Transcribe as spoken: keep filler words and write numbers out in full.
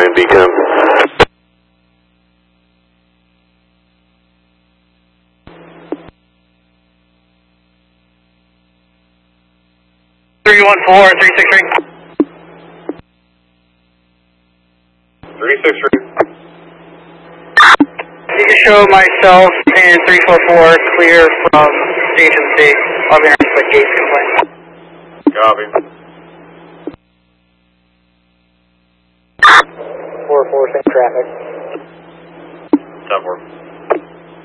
in Beacon. three one four, three six three. three six three. You can show myself and three four four clear from Station C. I'll be answering the Gates complaint. Copy. four four, same traffic. ten four.